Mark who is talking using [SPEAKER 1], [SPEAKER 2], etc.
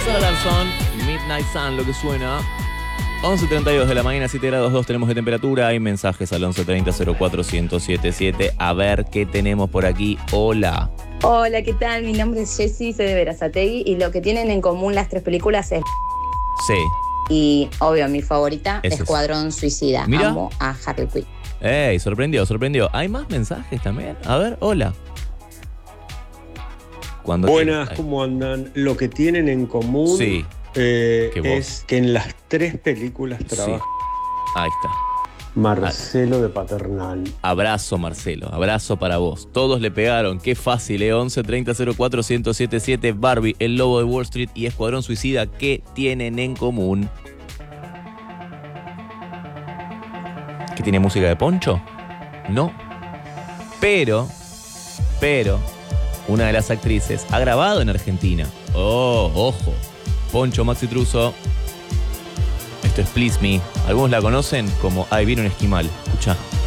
[SPEAKER 1] Sara Larsson, Midnight Sun, lo que suena. 11:32 de la mañana, 7 grados 2 tenemos de temperatura. Hay mensajes al 1130-04-1077. A ver qué tenemos por aquí. Hola.
[SPEAKER 2] Hola, ¿qué tal? Mi nombre es Jessie, soy de Berazategui y lo que tienen en común las tres películas es...
[SPEAKER 1] Sí.
[SPEAKER 2] Y, obvio, mi favorita,
[SPEAKER 1] Ese es.
[SPEAKER 2] Escuadrón Suicida.
[SPEAKER 1] Mira.
[SPEAKER 2] Amo a Harley Quinn.
[SPEAKER 1] Ey, sorprendió. ¿Hay más mensajes también? A ver, hola.
[SPEAKER 3] Buenas, ¿cómo andan? Lo que tienen en común
[SPEAKER 1] Sí.
[SPEAKER 3] es que en las tres películas trabaja
[SPEAKER 1] Ahí está.
[SPEAKER 3] Marcelo de Paternal.
[SPEAKER 1] Abrazo, Marcelo. Abrazo para vos. Todos le pegaron. Qué fácil, 1130-04-1077. Barbie, El Lobo de Wall Street y Escuadrón Suicida. ¿Qué tienen en común? ¿Que tiene música de Poncho? No. Pero, una de las actrices ha grabado en Argentina. Oh, ojo. Poncho, Maxi Truso. Esto es Please Me. Algunos la conocen como Ahí viene un esquimal. Escuchá.